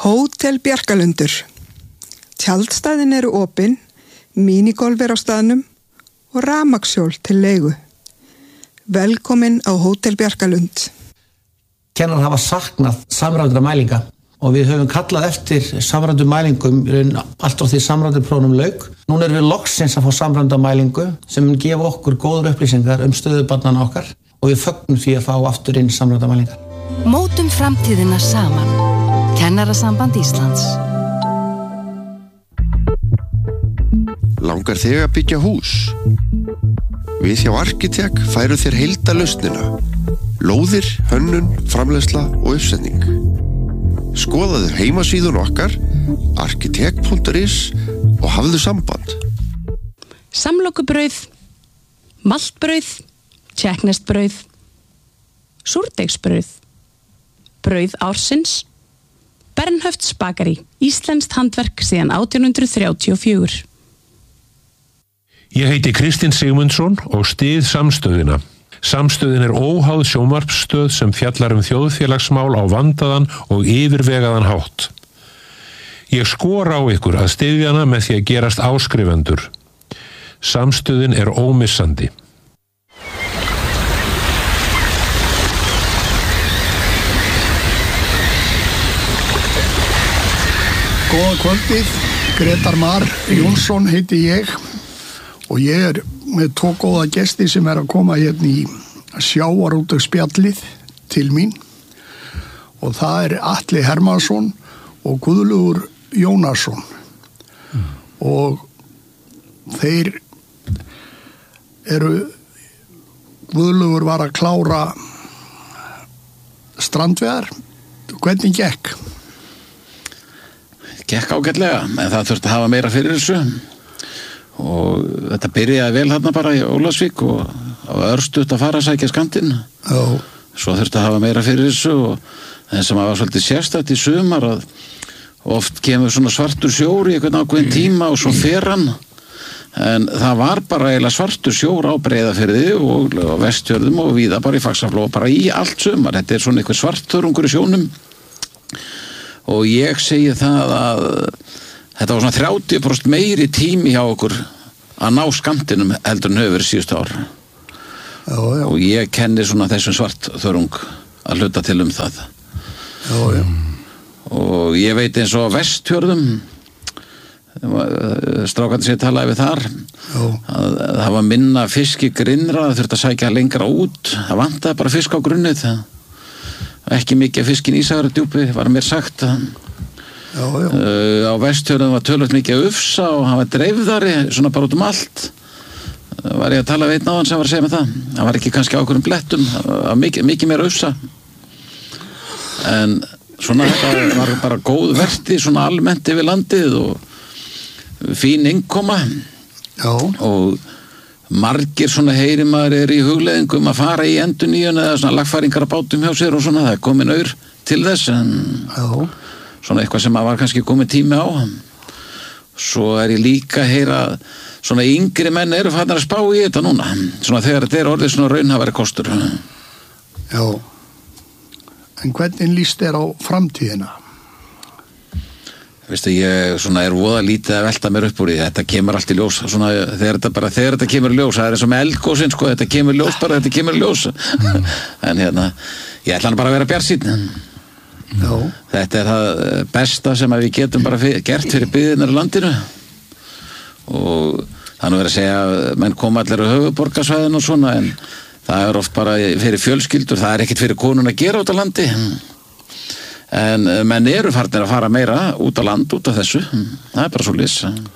Hótel Bjarkalundur. Tjaldstæðin eru opin, mínigolf á staðnum og rafmagnshjól til leigu. Velkomin á Hótel Bjarkalund. Kennarar hafa saknað samræmdra mælinga og við höfum kallað eftir samræmdum mælingum allt frá því samræmduprófunum lauk. Núna erum við loksins að fá samræmda mælingu sem mun gefa okkur góðar upplýsingar stöðu barnanna okkar og við fögnum því að fá aftur inn samræmda mælingar. Mótum framtíðina saman. Kennarasamband Íslands. Langar þig að byggja hús? Við hjá Arkitek færum þér heildarlausnina. Lóðir, hönnun, framleiðsla og uppsetning. Skoðaðu heimasíðun okkar, arkitek.is og hafðu samband. Samlokubrauð, maltbrauð, tékkneskt-brauð, súrdeigsbrauð, brauð ársins, Bernhöfts bakari, íslenskt handverk síðan 1834. Ég heiti Kristinn Sigmundsson og styð Samstöðina. Samstöðin er óháð sjónvarpsstöð sem fjallar þjóðfélagsmál á vandaðan og yfirvegaðan hátt. Ég skora á ykkur að styðja hana með því að gerast áskrifendur. Samstöðin er ómissandi. Góða kvöldið, Gretar Mar Jónsson heiti ég og ég með 2 góða gesti sem að koma hérna í sjávarútvegsspjallið til mín og það Atli Hermannsson og Guðlaugur Jónasson og þeir Guðlaugur var að klára strandveðar. Hvernig gekk? Gekk ágætlega, en það þurfti að hafa meira fyrir þessu og þetta byrjaði vel þarna bara í Ólafsvík og á örstutt að fara að sækja skandinn. Svo þurfti að hafa meira fyrir þessu og það sem var svolítið sérstætt í sumar að oft kemur svona svartur sjór í einhvern ákveðin tíma og svo fer hann, en það var bara eiginlega svartur sjór á Breiðafirði og Vestfjörðum og víða bara í Faxaflóa, bara í allt sumar. Þetta svona einhver svartþörungur í sjónum og ég segi það að þetta var svona 30% meiri tími hjá okkur að ná skammtinum heldur en hefur verið síðustu ár. Já. Og ég kenni svona þessum svartþörung að hluta til það. Já. Og ég veit eins og á Vestfjörðum, strákarnir sem ég talaði við þar, að það var minna fisk í grynnra, það þurfti að sækja lengra út, það vantaði bara fisk á grunnið, ekki mikið fiskin í Ísafjarðardjúpi, var mér sagt. Á Vestfjörðum var tölvöld mikið ufsa og hann var dreifðari, svona bara út allt. Var ég að tala við einn áðan sem var að segja með það. Það var ekki kannski á okkurum blettum, mikið meira ufsa. En svona þetta var bara góð verti, svona almennt yfir landið og fín innkoma. Og margir svona heyri maður í hugleiðingum að fara í endurnýjun eða svona lagfæringar að bátum hjá sér og svona, það komin aur til þess en svona eitthvað sem var kannski komin tími á. Svo ég líka að heyra svona yngri menn eru farnir að spá í þetta núna, svona þegar þetta orðið svona raunhæfari kostur. Já, en hvernig líst þér á framtíðina? Veistu, ég svona voða lítið að velta mér upp úr í þetta kemur allt í ljós svona, þegar þetta kemur í ljós, það eins og með eldgosinn sko, þetta kemur í ljós bara, þetta kemur í ljós en ég ætla hann bara að vera bjartsýnn. Þetta það besta sem við getum bara gert fyrir byggðirnar í landinu og það verið að segja að menn koma allir á höfuðborgarsvæðin og svona en það oft bara fyrir fjölskyldur, það ekkert fyrir konun að gera út á landi en menn eru farnir að fara meira út á land, út af þessu það bara svoleiðis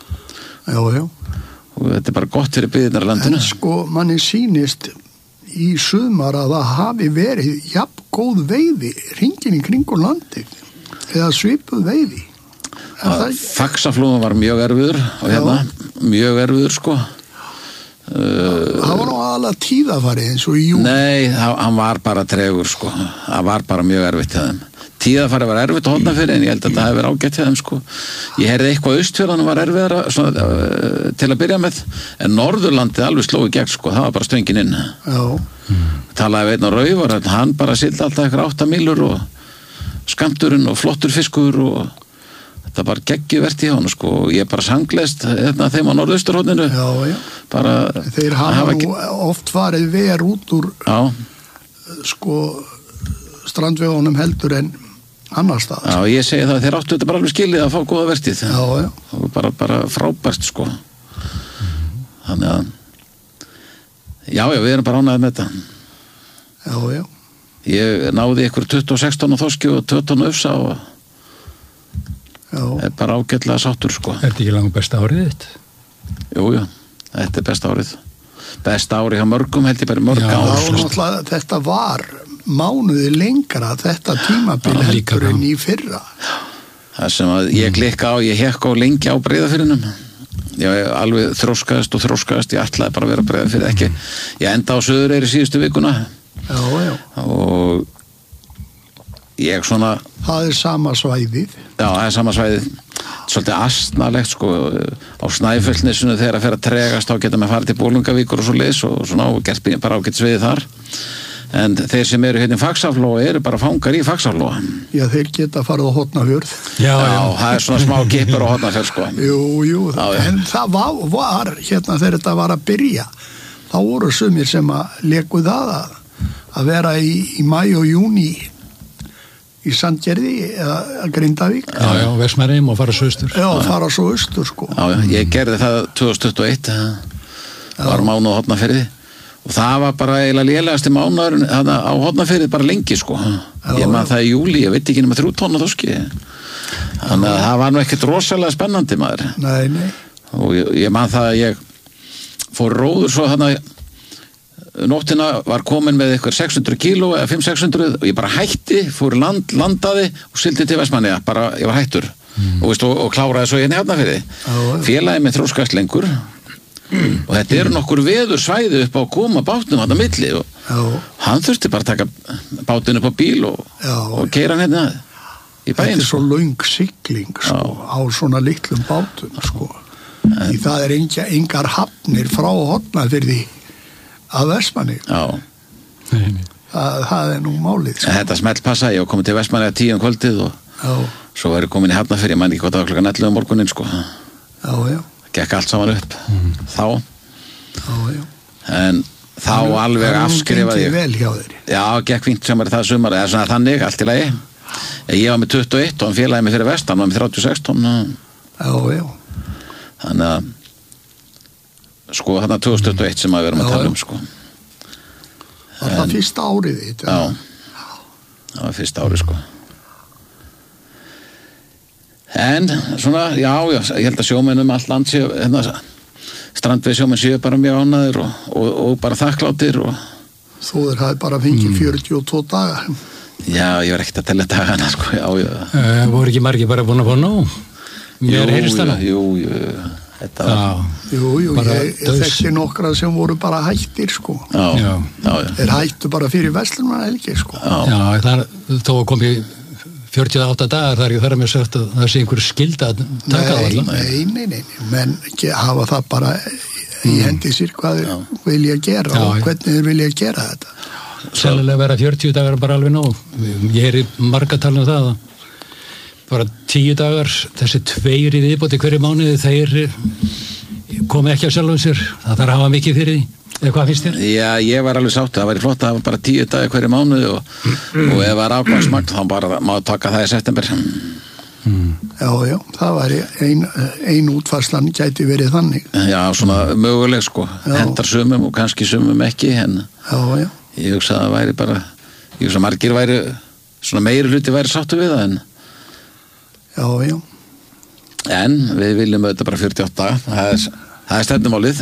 og þetta bara gott fyrir byggðirnar í landinu. En sko, manni sýnist í sumar að það hafi verið jafn góð veiði hringinn í kringum landið eða svipuð veiði. Faxaflóðan var mjög erfiður og mjög erfiður sko. Það var nú aðalega tíðafari eins og í júni. Nei, hann var bara tregur sko, það var bara mjög erfitt hjá þeim. Tíðafari var erfitt að Hornafirði en ég held að það hefði verið ágætt hjá þeim sko. Ég heyrði eitthvað Austfjörðanum var erfiðara svona, til að byrja með en Norðurlandið alveg slói gegn sko, það var bara stöngin inn. Talaði við einn á Rauvar, hann bara sildi alltaf ykkur 8 mílur og skammturinn og flottur fiskur og þetta var geggjuvert í hann sko og ég bara sangleist þeim á norðausturhorninu bara þeir hafa nú oft farið ver út úr sko strandvegunum heldur en annar stað Já, ég segi það, þeir áttu þetta bara alveg skilið að fá góða vertið og bara frábært sko þannig að já, við erum bara ánægðir með þetta Já Ég náði ykkur 26 tonn á þorski og 2 tonn ufsa og er bara ágætlega sáttur sko. Er þetta ekki langt besta árið þitt? Jú, þetta er besta árið. Besta árið hjá mörgum held ég bara mörg ár. Þetta var mánuði lengra þetta tímabil heldur en í fyrra. Það sem að ég klikka á, ég hekk á lengi á Breiðafirðinum. Ég alveg þróskaðist, ég ætlaði bara að vera Breiðafirði ekki. Ég enda á Suðureyri síðustu vikuna. Og ég svona það sama svæðið það er sama svæðið svolítið astnalegt sko á Snæfellsnesinu þegar að fer að tregast þá geta maður farið til Bolungavíkur og svo leis og svona og gert bara ágætt sviðið þar en þeir sem eru hérna í Faxaflóa eru bara fangar í Faxaflóa þeir geta farið á Hornafjörð það er svona smá kippur á Hornafjörð sko jú, en það var hérna þegar þetta var að byrja þá voru sumir sem að leku það að vera í maí og júní í Sandgerði eða Grindavík Já, Vestmannaeyjum og fara svo austur fara svo austur sko ég gerði það 2021 var mánuð á Hornafirði og það var bara eiginlega lélegasti mánuður á Hornafirði bara lengi sko ég man það í júli, ég veit ekki nema 3 tonn á þorski þannig að það var nú ekkert rosalega spennandi maður nei og ég man það að ég fór róður svo þannig nóttina var komin með eitthvað 600 kíló eða 500-600 og ég bara hætti, fór landaði og sildi til Vestmannaeyja, bara ég var hættur og kláraði svo hérna Hornafirði félagi með þróskast lengur og þetta eru nokkur veður svæði upp á að koma bátnum þarna milli og hann þurfti bara að taka bátinn upp á bíl og keyra hann hérna í bæinn þetta er svo löng sigling sko, á svona litlum bátum sko því það er engar hafnir frá Hornafirði að Vestmannaeyjum það er nú málið sko. Þetta smellpassa, ég var komin til Vestmannaeyja 10 kvöldið og svo var ég komin í Hafnarfirði ég man ekki hvað það var klukkan 11 morgunin sko gekk allt saman upp þá en þá alveg afskrifaði ég vel hjá þér gekk fínt sem var það sumar eða svona þannig, allt í lagi ég var með 21 og hann félagi mig fyrir vestan var með 36 tonn þannig að sko þarna 2021 sem að við erum að tala sko var það fyrsta árið þitt? Það var fyrsta árið sko en svona, ég held að sjómennum allt land séu strandveið sjómenn séu bara mjög ánægðir og bara þakkláttir þú hafi bara fengið 42 daga ég var ekkert að tella dagana sko voru ekki margir bara búin að fá nóg? Jú ég þekki nokkra sem voru bara hættir sko þeir hættu bara fyrir verslunarhelgi sko þó að komi 48 dagar þar er mér sagt að það sé einhver skylda að taka það nei, menn hafa það bara í hendi sér hvað þeir vilja gera og hvernig þeir vilja gera þetta sennilega vera 40 dagar bara alveg nóg ég er í margatalinu það bara 10 dagar, þessi 2 í viðbóti hverju mánuði, þeir komi ekki á sjálfum sér, það þarf að hafa mikið fyrir því, eða hvað finnst þér? Já, ég var alveg sátt, það væri flott að hafa bara 10 dagar hverju mánuði og ef það er afgangsmagn, þá bara má taka það í september. Já, það væri ein útfærslan gæti verið þannig. Já, svona möguleg sko, hendar sumum og kannski sumum ekki, en ég hugsa að það væri bara, ég hugsa að margir væri, svona meiri hluti væri sáttu við það, en en við viljum auðvitað bara 48 það er stefnumálið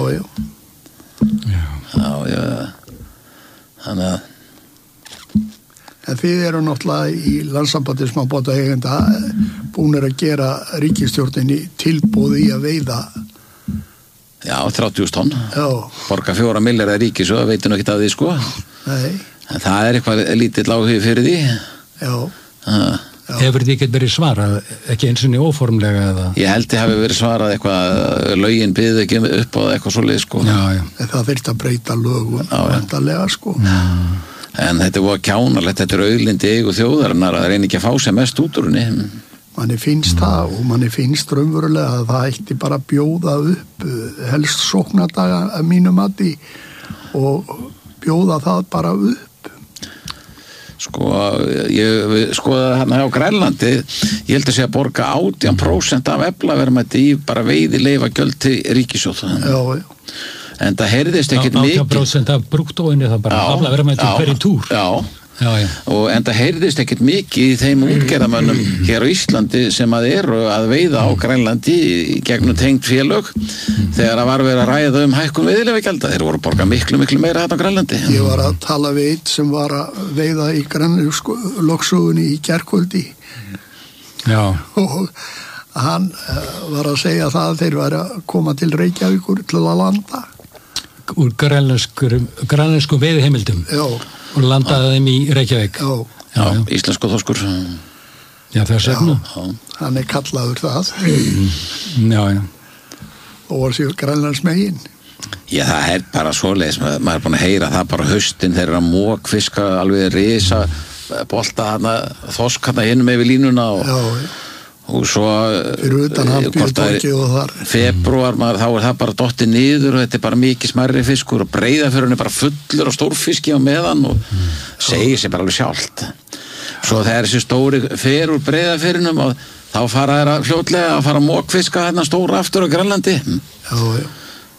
þannig að en þið eru náttúrulega í Landssambandi smábátaeigenda búnir að gera ríkisstjórninni tilboði í að veiða 30.000 tonn borga 4 milljarðar ríkis og það veitur nú ekki að því sko en það er eitthvað lítill áhugi fyrir því Hefur þið ekki verið svarað, ekki eins og óformlega eða? Ég held ég hafi verið svarað eitthvað, lögin byggði ekki upp á eitthvað svoleið sko. Það þurfti að breyta lögum vantarlega sko. En þetta var kjánalegt, þetta auðlindi eigu þjóðarinnar að reyna ekki að fá sem mest út úr henni. Manni finnst það og manni finnst raunverulega að það ætti bara að bjóða upp helst sóknardaga að mínu mati og bjóða það bara upp. Sko, ég skoðaði hérna á Grænlandi, ég held að sé að borga 18% af aflaverðmæti í bara veiðileyfa gjöld til ríkissjóð. Já. En það heyrðist ekkert mikið. 18% af brúttóinu það bara aflaverðmæti hverju túr. Já. En það heyrðist ekkert mikið í þeim útgerðarmönnum hér á Íslandi sem að eru að veiða á Grænlandi í gegnum tengd félög þegar að var verið að ræða hækkun veiðileyfagjalda. Þeir voru að borga miklu meira hérna á Grænlandi. Ég var að tala við einn sem var að veiða í grænlensku lögsögunni í gærkvöldi. Já. Og hann var að segja það að þeir var að koma til Reykjavíkur til að landa. Úr grænlensku veiðiheimildum. Já. Og landaði þeim í Reykjavík. Já, íslensku þorskur. Já, það er sefnu. Hann kallaður það. Já. Og var sér grænlandsmegin. Já, það er bara svoleiðis. Maður er búin að heyra það bara haustin. Þeir eru að mókfiska alveg risa bolta hana, þorsk hana hinum yfir línuna og svo fyrir utan Hafnartorgi og þar febrúar, þá er það bara dottið niður og þetta er bara mikið smærri fiskur og Breiðafjörður er bara fullur á stórfiski á meðan og segir sér bara alveg sjálft. Svo þegar þessi stóri fer úr Breiðafjörðunum og þá fara þeirra fljótlega að fara að mókfiska hérna stóra aftur á Grænlandi. Já.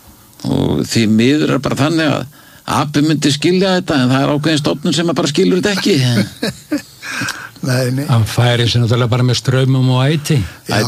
Og því miður er bara þannig að API myndi skilja þetta en það er ákveðin stofnun sem bara skilur þetta ekki. Nei. Hann færi sér náttúrulega bara með straumum og æti. Já.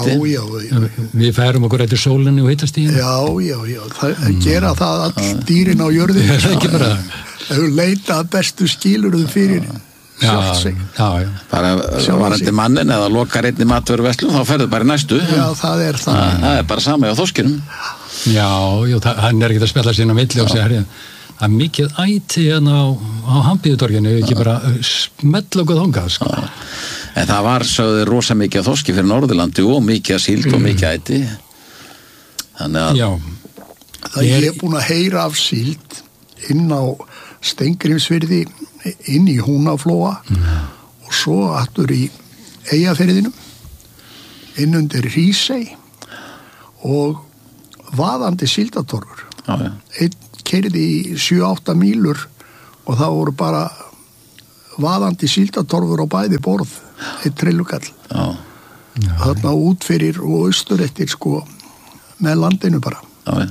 Við færum okkur eftir sólinni og hittastíðin. Já. Það gera það all dýrin á jörðinu. Ekki bara. Þau leita bestu skilurðu fyrir sjálft sig. Já. Bara varandi mannin eða lokar einni matvöruverslun, þá ferðu bara í næstu. Já, það er það. Það er bara sama á þorskinum. Já, hann er ekki að spjalla sín á milli og segja, það er mikið æti hérna á Hampiðutorginu, ekki bara smell okkur þangað, sko. En það var sögðu rosa mikið að þorski fyrir Norðurlandi og mikið að síld og mikið æti. Þannig að... Já. Það ég er búin að heyra af síld inn á Steingrímsfirði, inn í Húnaflóa og svo aftur í Eyjafirðinum, inn undir Hrísey og vaðandi síldatorfur. Einn keyrði í 7-8 mílur og það voru bara vaðandi síldatorfur á bæði borð, eitt trillugall. Þarna út fyrir og austur eftir sko með landinu bara.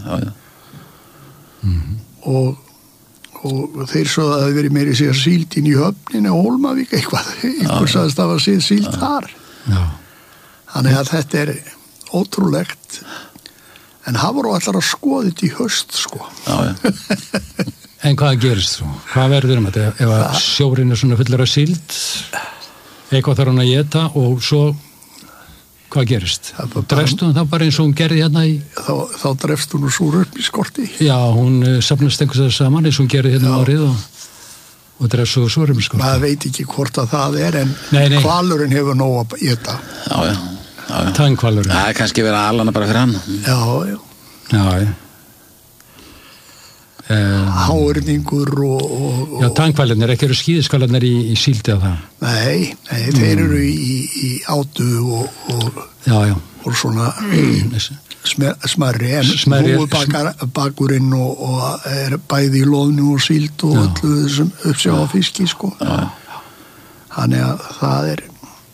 Og þeir svo að það hefði verið meiri sér síld inn í höfninu og Hólmavík eitthvað. Einhver sagðist að það var síld þar. Þannig að þetta er ótrúlegt. En það voru allar að skoða þetta í haust, sko. En hvað gerist þú? Hvað verður þetta? Ef að sjórinn er svona fullur af síld, eitthvað þarf hann að éta og svo, hvað gerist? Drefst hún þá bara eins og hún gerði hérna í... Þá drefst hún úr súröfn í skorti. Já, hún safnast einhvers að saman eins og hún gerði hérna árið og drefst úr súröfn í skorti. Maður veit ekki hvort að það er, en hvalurinn hefur nóg að éta. Já. Tangvalurinn. Það er kannski verið að alana bara fyrir hann. Já. Háurningur og... Já, tangvalurnir, ekki eru skíðiskalarnir í síldi af það? Nei, þeir eru í átu og svona smerri, en hrúubakurinn og er bæði í loðnu og síld og öllu þessum uppsjá á fiski, sko. Þannig að það er...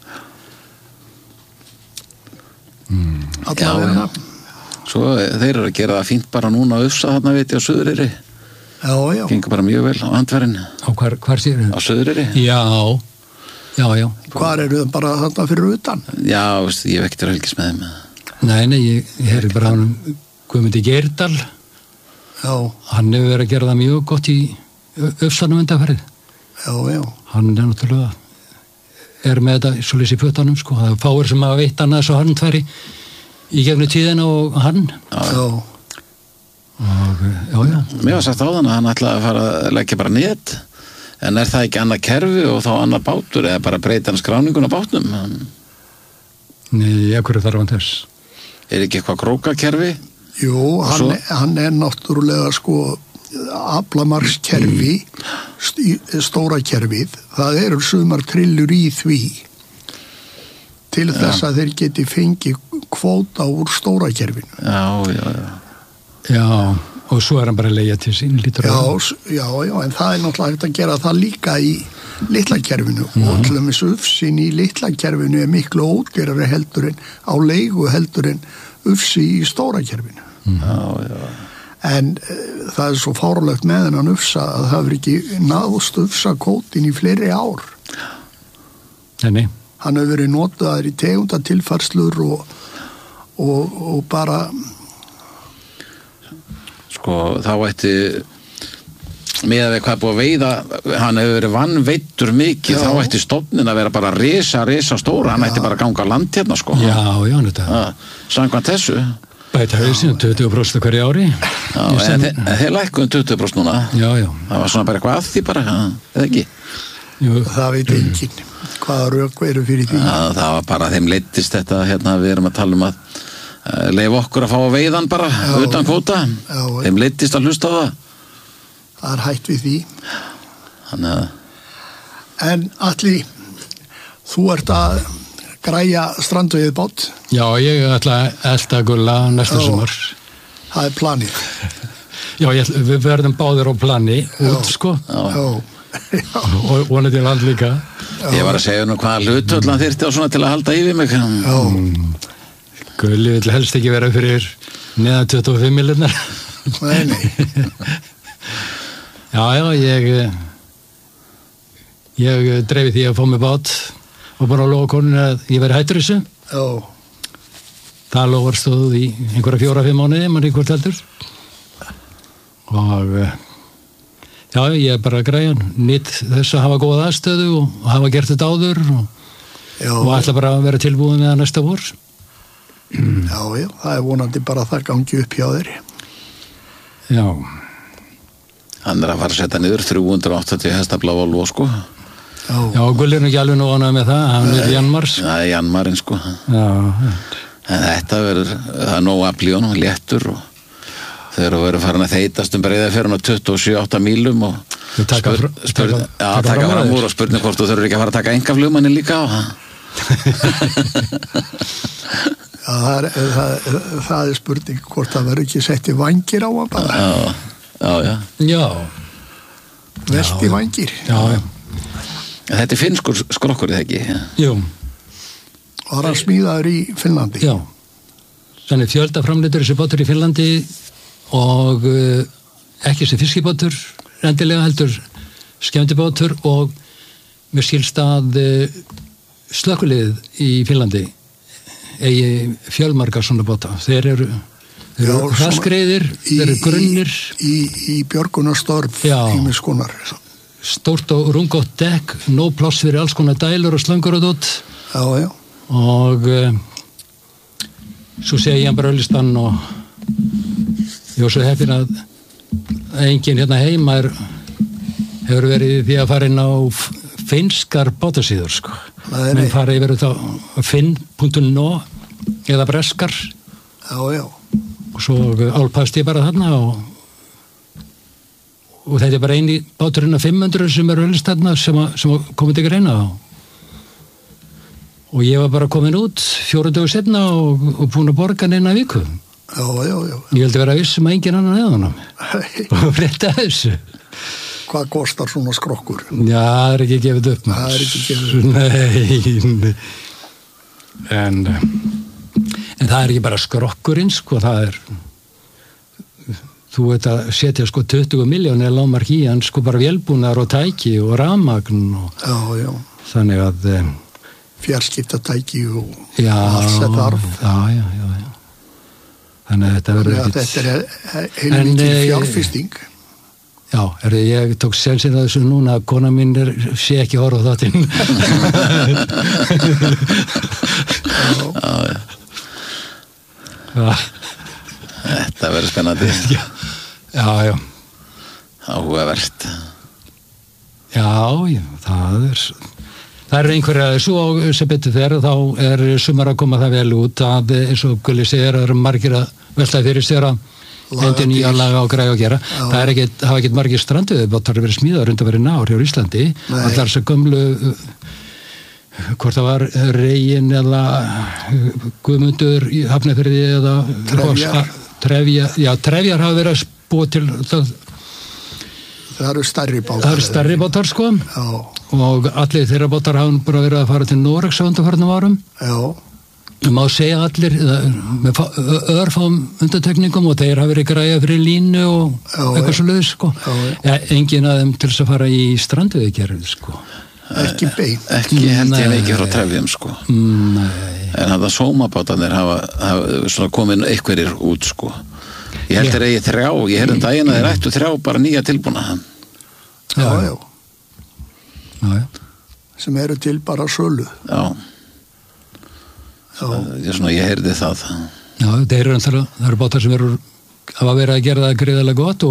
Já. Svo þeir eru að gera það fínt bara núna á Ufsa þarna veit ég á Suðureyri. Já. Gengur bara mjög vel á Andverðin. Á hvar séu þau? Á Suðureyri. Já. Hvar eru þau bara þarna fyrir utan? Já, ég hef ekkert að fylgjast með þeim. Nei, ég heyri bara hann Guðmundi Geirdal. Já. Hann hefur verið að gera það mjög gott í Ufsanum undanfarið. Já. Hann er náttúrulega með þetta svolítið í fötunum, sko. Það er fáir sem hafa veitt annað svo hann tværi í gefnu tíðina og hann. Já. Mér var sagt á þann að hann ætlaði að fara að leggja bara net, en er það ekki annað kerfi og þá annað bátur eða bara breyta hann skráningun á bátnum? Nei, hverju þarf hann þess? Er ekki eitthvað krókakerfi? Jú, hann er náttúrulega sko aflamarkskerfi, stóra kerfið, það eru sumar trillur í því til þess að þeir geti fengið kvóta úr stóra kerfinu. Já, og svo hann bara að leigja til sín lítur Já, en það náttúrulega hægt að gera það líka í litla kerfinu og til dæmis ufsin í litla kerfinu miklu ódýrari heldur en á leigu heldur en ufsi í stóra kerfinu. En það svo fárlegt með þennan ufsa að það hefur ekki náðst ufsa kvótin í fleiri ár. Nei. Hann hefur verið notaður í tegundatilfærslur og bara þá ætti með að hvað búið að veiða hann hefur verið vannveiddur mikið þá ætti stofnin að vera bara risa stóra, hann ætti bara að ganga land hérna Já, þetta samkvæmt þessu Bæta hausinn 20% hverju ári Þeir lækkuðum 20% núna Já Það var svona bara eitthvað að því bara, eða ekki Það veit enginn hvaða rök eru fyrir því Það var bara, þeim leiddist þetta við erum að tala um að leyfa okkur að fá að veiðan bara utan kvóta þeim leiddist að hlusta á það er hætt við því Þannig að En Atli, þú ert að græja strandveiðið bát Já, ég ætla að elda gulla næsta sumar Það er planið Já, við verðum báðir á plani út og vonandi land líka Ég var að segja hvaða hlutvöldan þyrfti á svona til að halda yfir mig Gulli vill helst ekki vera fyrir neðan 25 miljonar Nei Já, ég dreifi því að fá mig bát og bara lofa konunni að ég veri hættur þessu Það lofar stóð í einhverja 4-5 mánuði mann einhvert heldur og já, ég er bara að græja nýtt þess að hafa góða aðstöðu og hafa gert þetta áður og ætla bara að vera tilbúin með það næsta vor Já, það er vonandi bara að það gangi upp hjá þér Já Hann er að fara að setja niður 380 hestafla Volvo Já, Gulli er ekki alveg nú ánægð með það hann er Janmars Það er Janmarinn En þetta verður það er nóg afl í honum, léttur og þeir eru verið farin að þeytast Breiðafjörðinn á 27-8 mílum og taka fram úr og spurning hvort þú þurfur ekki að fara að taka einkaflugmanni líka á það er spurning hvort það verður ekki sett í vangir á hann bara Já Velti vangir Já Þetta er finnskur skrokkur, eða ekki? Jú Og það er smíðaður í Finnlandi Já Þannig fjöldaframleitur þessi bátur í Finnlandi og ekki sem fiskibátur endilega heldur skemmtibátur og mér skilst að slökkviliðið í Finnlandi eigi fjölmargar svona báta þeir eru hraðskreiðir þeir eru grunnir í björgunarstörf ýmis konar stórt og rúmgott dekk nóg pláss fyrir alls konar dælur og slöngur og dót og svo segi ég hann bara auðlistan og ég var svo heppinn að enginn hérna heima hefur verið því að fara inn á finnskar bátasíður menn fara yfir þetta finn.no eða breskar og svo álpast ég bara þarna og þetta er bara eini báturinn af 500 sem eru auðlist þarna sem komið til greina og ég var bara komin út 4 dögur setna og búin að borga hann eina viku Ég held að vera vissum að engin annan eðanum og frétta þessu Hvað kostar svona skrokkur? Já, það er ekki gefið upp Það er ekki gefið upp Nei En það er ekki bara skrokkurinn það er þú veit að setja 20 miljónir lágmark í hann bara vélbúnaðar og tæki og rafmagn og þannig að fjarskiptatæki og allt þetta þarf Já Þannig að þetta verður ekkert Þetta er heilmikil fjárfesting Já, ég tók sensinn að þessu núna að kona mín sé ekki horfa á þáttinn Þetta verður spennandi Já Áhugavert Já, það er einhverja svo sem betur þegar þá er sumar að koma það vel út að eins og Gulli segir að það eru margir að velta fyrir sér að endur nýja laga og græja að gera. Það hafa ekkert margir strandveiðibátar verið smíðaðir undanfarin ár hjá Íslandi. Allar þessar gömlu, hvort það var Reginn eða Guðmundur í Hafnarfirði eða Trefjar hafa verið að búa til það eru stærri bátar. Það eru stærri bátar sko. Já. Og allir þeirra bátar hafa bara verið að fara til Noregs á undanfarnum árum. Já. Má segja allir með örfám undantekningum og þeir hafa verið græja fyrir línu og eitthvað svo leiðis sko. Enginn af þeim til þess að fara í strandveiðikerfið sko. Ekki bein. Ekki held ég ekki frá Trefjum sko. Nei. En það sómabátarnir hafa svona komið einhverjir út sko. Ég held þeir eigi 3, ég heyrði daginn að þeir ættu 3 bara nýja tilbúna. Já. Sem eru til bara sölu. Já. Ég heyrði það. Já, það eru bátar sem hafa verið að gera það greiðarlega gott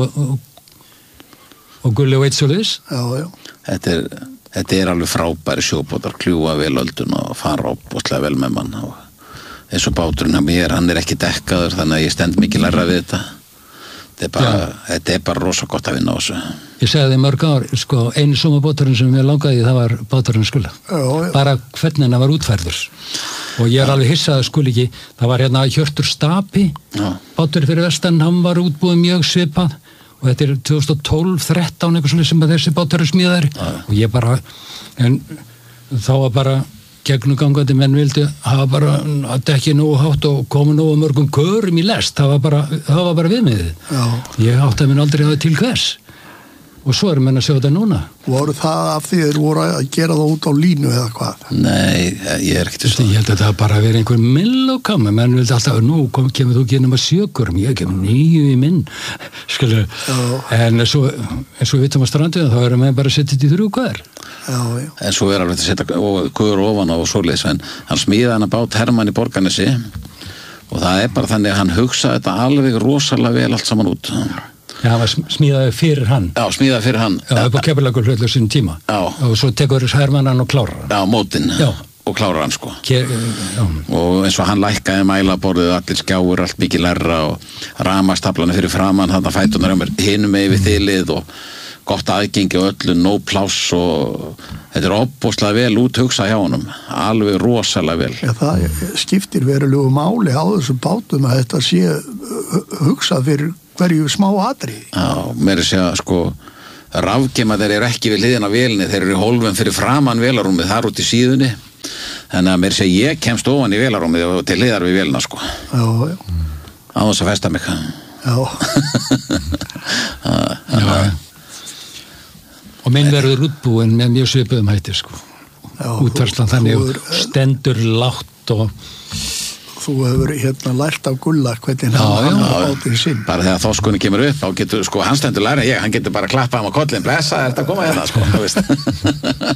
og gulli og eitt svo liðs. Já. Þetta er alveg frábæri sjóbátar, kljúa vel ölduna og fara opbúslega vel með mann. Eins og báturinn að mér, hann er ekki dekkaður, þannig að ég stend mikið læra við þetta. Þetta er bara rosa gott að vinna á þessu. Ég segði mörg ár, sko, einu sumabáturinn sem ég langaði, það var báturinn Skula. Bara hvernig hann var útfærður. Og ég er alveg hissað að Skuli ekki. Það var hérna Hjörtur Stapi, bátur fyrir vestan, hann var útbúið mjög svipað. Og þetta er 2012-13 eitthvað svona sem að þessi bátur eru smíðaðir. Og ég bara, en þá var bara gegnugangandi menn vildi hafa bara að dekki nógu hátt og koma nógu mörgum körum í lest. Það var bara viðmiðið. Ég átti að minn aldrei að það til hvers. Og svo erum menn að sjá þetta núna. Voru það af því þeir voru að gera það út á línu eða hvað? Nei, ég er ekkert Ég held að það bara verið einhver mill og kamma. Menn vildi alltaf, nú kemur þú ekki inn um að 7 körum, ég kemur 9 í minn. Skilu. En eins og við vitum á stranduðum, þá erum við bara að setja þetta í 3 hver. En svo er alveg að setja köður ofan á og svoleiðis, en hann smíðaði hann að bát Hermann í Borgarnesi og það er bara þannig að hann hugsaði þetta alveg rosalega vel allt saman út. Já, hann var smíðaði fyrir hann. Já, smíðaði fyrir hann. Já, upp á Keflavíkurflugvelli á sínum tíma. Já. Og svo tekur Hermann hann og klárar hann. Já, mótinn. Já. Og klárar hann sko. Og eins og hann lækkaði mælaborðið, allir skjáur, allt mikið lærra og ramastaflana fyrir framann, þarna fætunar hinum með við þilið og gott aðgengi og öllu, no pláss og þetta er opbóðslega vel úthugsað hjá honum, alveg rosalega vel. Já, það skiptir verulegu máli á þessum bátum að þetta sé hugsað fyrir hverju smá atriði. Já, mér er að segja, sko, rafgemaðir eru ekki við hliðina á vélinni, þeir eru í hólfum fyrir framan vélarúmið, þar út í síðunni, þannig að mér er að segja, ég kemst ofan í vélarúmið og til hliðar við vélina, sko. Já. Á þess að festa mig. Já. Og minn verður útbúin með mjög svipuðum hætti, sko. Útvarslan þannig stendur lágt og þú hefur lært af Gulla hvernig hann bátið sinn. Bara þegar þorskunni kemur upp, þá getur, sko, hann stendur læra hann getur bara klappað á kollin, blessa, er þetta að koma hérna, sko, þú veist.